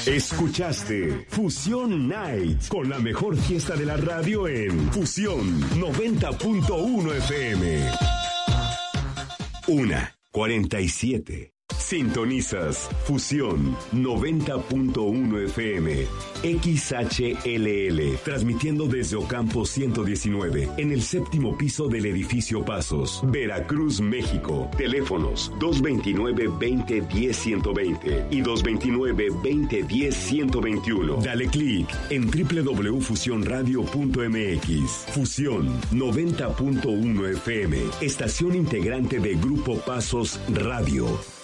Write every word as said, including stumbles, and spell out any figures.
Escuchaste Fusión Nights con la mejor fiesta de la radio en Fusión noventa punto uno F M. Una cuarenta y siete. Sintonizas Fusión noventa punto uno F M, X H L L, transmitiendo desde Ocampo ciento diecinueve, en el séptimo piso del edificio Pasos, Veracruz, México. Teléfonos dos veintinueve, veinte, diez, ciento veinte y dos veintinueve, veinte, diez, ciento veintiuno. Dale clic en doble u doble u doble u punto fusión radio punto m x. Fusión noventa punto uno F M, estación integrante de Grupo Pasos Radio.